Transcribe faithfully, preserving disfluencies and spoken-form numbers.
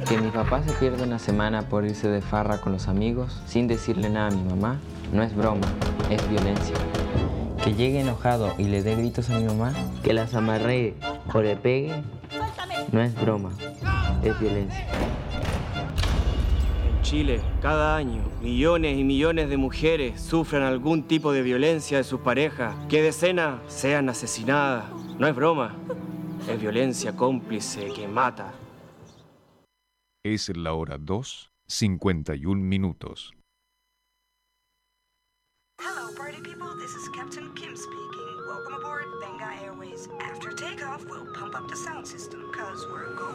Que mi papá se pierda una semana por irse de farra con los amigos sin decirle nada a mi mamá no es broma, es violencia. Que llegue enojado y le dé gritos a mi mamá, que las amarree o le pegue, no es broma, es violencia. En Chile, cada año, millones y millones de mujeres sufren algún tipo de violencia de sus parejas, que decenas sean asesinadas. No es broma, es violencia cómplice que mata. Es la hora dos, cincuenta y un minutos. Hello, party people. This is Captain Kim speaking. Welcome aboard Benga Airways. After takeoff, we'll pump up the sound system, cause we're going